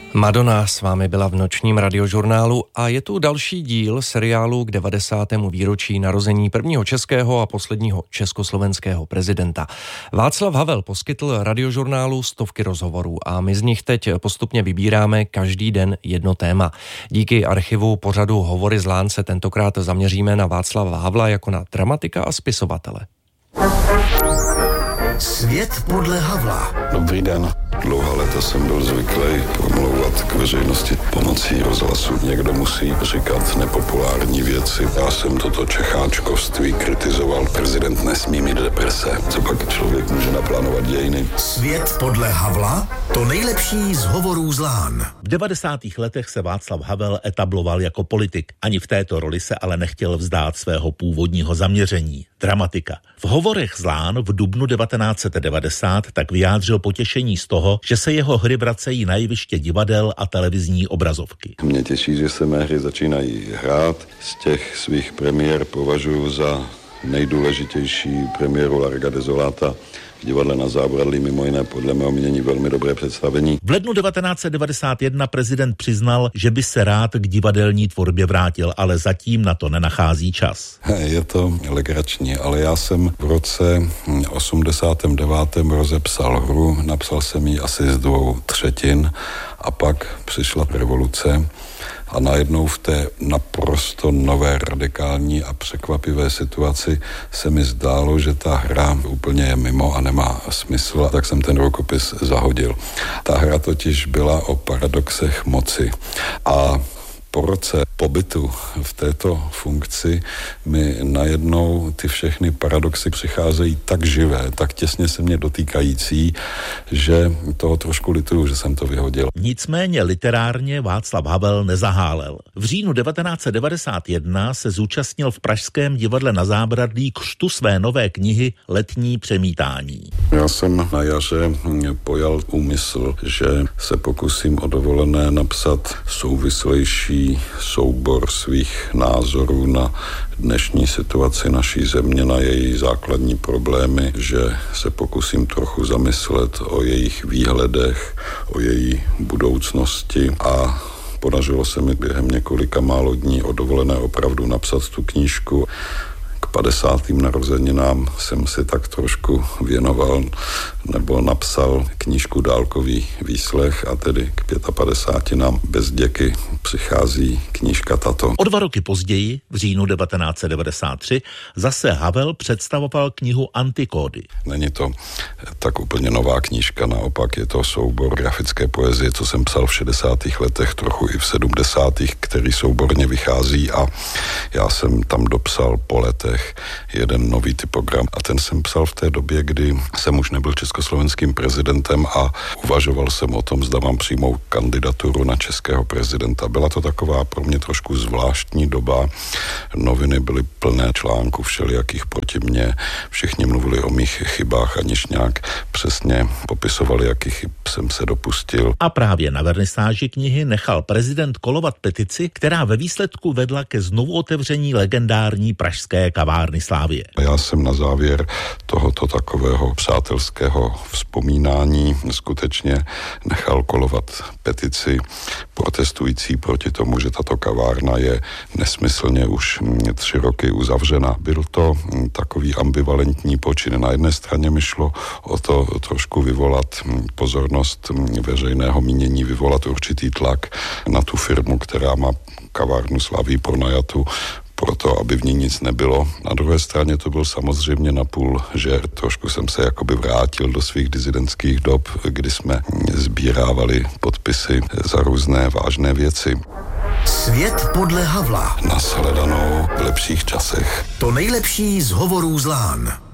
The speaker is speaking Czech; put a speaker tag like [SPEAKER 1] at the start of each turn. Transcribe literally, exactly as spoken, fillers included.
[SPEAKER 1] Madonna s vámi byla v nočním radiožurnálu a je tu další díl seriálu k devadesátému výročí narození prvního českého a posledního československého prezidenta. Václav Havel poskytl radiožurnálu stovky rozhovorů a my z nich teď postupně vybíráme každý den jedno téma. Díky archivu pořadu Hovory z Lán se tentokrát zaměříme na Václava Havla jako na dramatika a spisovatele.
[SPEAKER 2] Svět podle Havla.
[SPEAKER 3] Dobrý den. Dlouhá léta jsem byl zvyklý promlouvat k veřejnosti pomocí rozhlasu. Někdo musí říkat nepopulární věci. Já jsem toto čecháčkovství kritizoval. Prezident nesmí mít deprese. Co pak člověk může naplánovat dějiny?
[SPEAKER 2] Svět podle Havla? To nejlepší z Hovorů z Lán.
[SPEAKER 4] V devadesátých letech se Václav Havel etabloval jako politik. Ani v této roli se ale nechtěl vzdát svého původního zaměření – dramatika. V Hovorech z Lán v dubnu devatenáct set devadesát tak vyjádřil potěšení z toho, že se jeho hry vracejí na jeviště divadel a televizní obrazovky.
[SPEAKER 3] Mě těší, že se mé hry začínají hrát. Z těch svých premiér považuji za nejdůležitější premiéru Larga Dezolata v divadle Na Zábradlí, mimo jiné podle mého mínění velmi dobré představení.
[SPEAKER 4] V lednu devatenáct set devadesát jedna prezident přiznal, že by se rád k divadelní tvorbě vrátil, ale zatím na to nenachází čas.
[SPEAKER 3] Je to legrační, ale já jsem v roce osmdesátém devátém rozepsal hru, napsal jsem ji asi z dvou třetin a pak přišla revoluce. A najednou v té naprosto nové, radikální a překvapivé situaci se mi zdálo, že ta hra úplně je mimo a nemá smysl, a tak jsem ten rukopis zahodil. Ta hra totiž byla o paradoxech moci a po roce pobytu v této funkci mi najednou ty všechny paradoxy přicházejí tak živé, tak těsně se mě dotýkající, že toho trošku lituju, že jsem to vyhodil.
[SPEAKER 4] Nicméně literárně Václav Havel nezahálel. V říjnu devatenáct set devadesát jedna se zúčastnil v pražském divadle Na Zábradlí křtu své nové knihy Letní přemítání.
[SPEAKER 3] Já jsem na jaře pojal úmysl, že se pokusím o dovolené napsat souvislejší soubor svých názorů na dnešní situaci naší země, na její základní problémy, že se pokusím trochu zamyslet o jejich výhledech, o její budoucnosti a podařilo se mi během několika málo dní o dovolené opravdu napsat tu knížku. K padesátým narozeninám jsem si tak trošku věnoval nebo napsal knížku Dálkový výslech a tedy k padesátým nám bez děky přichází knížka tato.
[SPEAKER 4] O dva roky později, v říjnu devatenáct set devadesát tři, zase Havel představoval knihu Antikódy.
[SPEAKER 3] Není to tak úplně nová knížka, naopak je to soubor grafické poezie, co jsem psal v šedesátých letech, trochu i v sedmdesátých, který souborně vychází a já jsem tam dopsal po letech jeden nový typogram a ten jsem psal v té době, kdy jsem už nebyl československým prezidentem a uvažoval jsem o tom, zda mám přijmout kandidaturu na českého prezidenta. Byla to taková pro mě trošku zvláštní doba. Noviny byly plné článků všelijakých proti mně. Všichni mluvili o mých chybách, aniž nějak přesně popisovali, jakých chyb jsem se dopustil.
[SPEAKER 4] A právě na vernisáži knihy nechal prezident kolovat petici, která ve výsledku vedla ke znovuotevření legendární pražské kavárny Slávie.
[SPEAKER 3] Já jsem na závěr tohoto takového přátelského vzpomínání skutečně nechal kolovat petici protestující proti tomu, že tato kavárna je nesmyslně už tři roky uzavřena. Byl to takový ambivalentní počin. Na jedné straně mi šlo o to trošku vyvolat pozornost veřejného mínění, vyvolat určitý tlak na tu firmu, která má kavárnu Slávii pronajatou, proto, aby v ní nic nebylo. Na druhé straně to byl samozřejmě napůl, že trošku jsem se jakoby vrátil do svých disidentských dob, kdy jsme sbírávali podpisy za různé vážné věci.
[SPEAKER 2] Svět podle Havla.
[SPEAKER 3] Nashledanou v lepších časech.
[SPEAKER 2] To nejlepší z Hovorů z Lán.